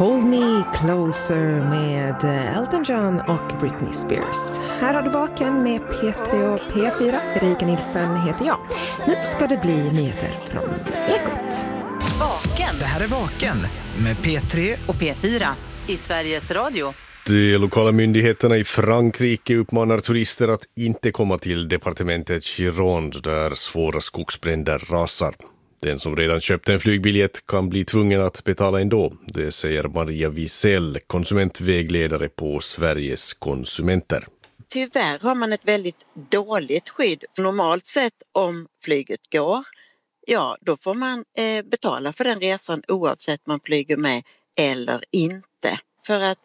Hold Me Closer med Elton John och Britney Spears. Här har du Vaken med P3 och P4. Erika Nilsson heter jag. Nu ska det bli nyheter från Ekot. Vaken. Det här är Vaken med P3 och P4 i Sveriges Radio. De lokala myndigheterna i Frankrike uppmanar turister att inte komma till departementet Gironde där svåra skogsbränder rasar. Den som redan köpt en flygbiljett kan bli tvungen att betala ändå. Det säger Maria Wiesel, konsumentvägledare på Sveriges konsumenter. Tyvärr har man ett väldigt dåligt skydd. Normalt sett om flyget går, ja då får man betala för den resan oavsett man flyger med eller inte. För att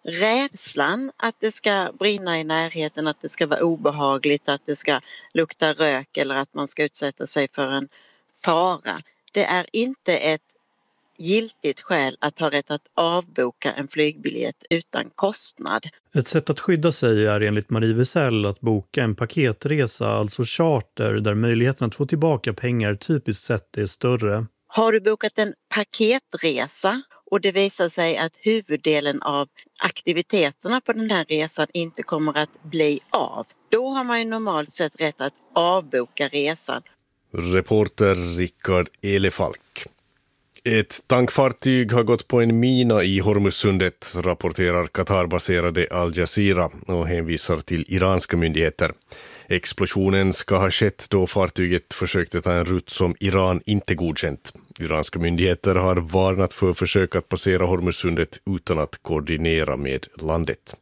rädslan att det ska brinna i närheten, att det ska vara obehagligt, att det ska lukta rök eller att man ska utsätta sig för en fara. Det är inte ett giltigt skäl att ha rätt att avboka en flygbiljett utan kostnad. Ett sätt att skydda sig är enligt Marie Wiesel att boka en paketresa, alltså charter, där möjligheten att få tillbaka pengar typiskt sett är större. Har du bokat en paketresa och det visar sig att huvuddelen av aktiviteterna på den här resan inte kommer att bli av, då har man ju normalt sett rätt att avboka resan. Reporter Rickard Elefalk. Ett tankfartyg har gått på en mina i Hormuzsundet, rapporterar Qatar-baserade Al Jazeera och hänvisar till iranska myndigheter. Explosionen ska ha skett då fartyget försökte ta en rutt som Iran inte godkänt. Iranska myndigheter har varnat för försök att passera Hormuzsundet utan att koordinera med landet.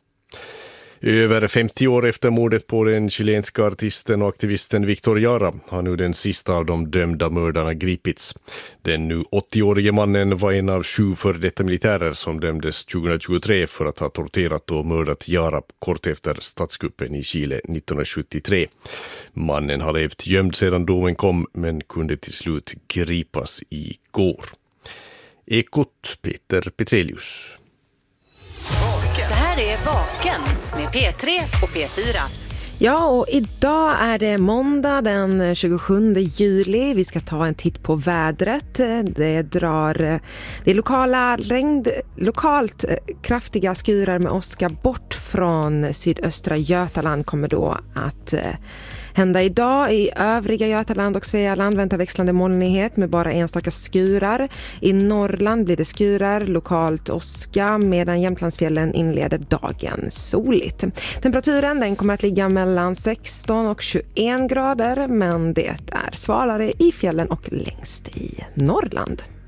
Över 50 år efter mordet på den chilenska artisten och aktivisten Víctor Jara har nu den sista av de dömda mördarna gripits. Den nu 80-årige mannen var en av 7 före detta militärer som dömdes 2023 för att ha torterat och mördat Jara kort efter statskuppen i Chile 1973. Mannen har levt gömd sedan domen kom men kunde till slut gripas igår. Ekot Peter Petrelius. Det här är Vaken med P3 och P4. Ja, och idag är det måndag den 27 juli. Vi ska ta en titt på vädret. Det är lokalt kraftiga skurar med åska bort från sydöstra Götaland kommer då att hända idag. I övriga Götaland och Svealand väntar växlande molnighet med bara enstaka skurar. I Norrland blir det skurar, lokalt åska, medan Jämtlandsfjällen inleder dagen soligt. Temperaturen den kommer att ligga mellan 16 och 21 grader, men det är svalare i fjällen och längst i Norrland.